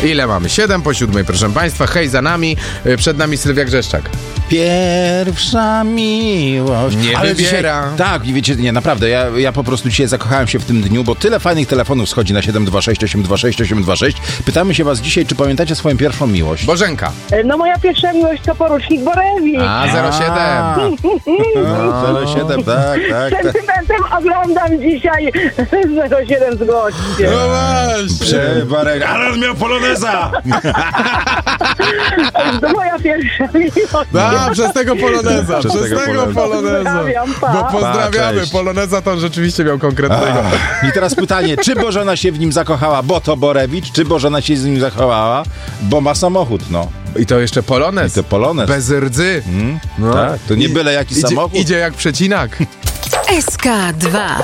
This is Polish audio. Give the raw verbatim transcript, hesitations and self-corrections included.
Ile mamy? siedem po siódmej, proszę państwa. Hej, za nami. Przed nami Sylwia Grzeszczak. Pierwsza miłość. Nie Ale wybiera. Dzisiaj, tak, i wiecie, nie, naprawdę, ja, ja po prostu dzisiaj zakochałem się w tym dniu, bo tyle fajnych telefonów schodzi na siedem dwa sześć osiem dwa sześć osiem dwa sześć. Pytamy się was dzisiaj, czy pamiętacie swoją pierwszą miłość? Bożenka. No moja pierwsza miłość to porucznik Borewicz. A, zero siedem. No, zero siedem, tak, tak, tak. Sentymentem oglądam dzisiaj zero siedem z gościem. No właśnie. Przebarek, ale on miał poloneza! To moja pierwsza miłość. A, przez tego poloneza. Przez, Przez tego tego poloneza. poloneza. Pozdrawiam, pa. Bo pozdrawiamy. Pa, cześć. Poloneza to on rzeczywiście miał konkretnego. Ach, I teraz pytanie, czy Bożena się w nim zakochała, bo to Borewicz, czy Bożena się z nim zakochała, bo ma samochód, no. I to jeszcze polonez. I to polonez. Bez rdzy. Mm, No. tak, to nie byle jaki Idzie, samochód. idzie jak przecinak. S K dwa.